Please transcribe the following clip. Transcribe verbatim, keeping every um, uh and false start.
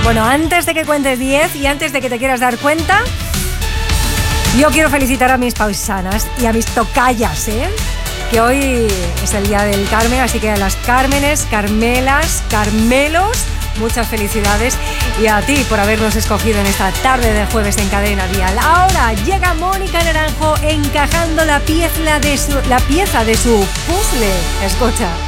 Bueno, antes de que cuentes diez y antes de que te quieras dar cuenta, yo quiero felicitar a mis paisanas y a mis tocayas, ¿eh? Que hoy es el día del Carmen, así que a las Cármenes, Carmelas, Carmelos, muchas felicidades, y a ti por habernos escogido en esta tarde de jueves en Cadena Dial. Ahora llega Mónica Naranjo encajando la pieza de su, la pieza de su puzzle. Escucha.